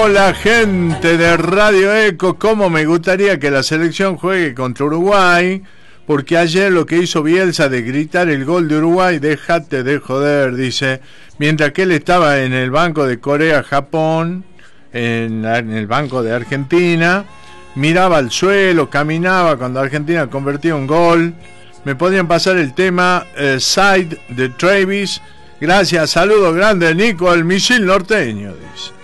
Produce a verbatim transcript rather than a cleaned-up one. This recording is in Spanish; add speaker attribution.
Speaker 1: Hola gente de Radio Eco, cómo me gustaría que la selección juegue contra Uruguay, porque ayer lo que hizo Bielsa de gritar el gol de Uruguay, déjate de joder, dice, mientras que él estaba en el banco de Corea, Japón, en, la, en el banco de Argentina, miraba al suelo, caminaba cuando Argentina convertía un gol. Me podrían pasar el tema eh, Side de Travis. Gracias, saludos grandes, Nico, el misil norteño, dice.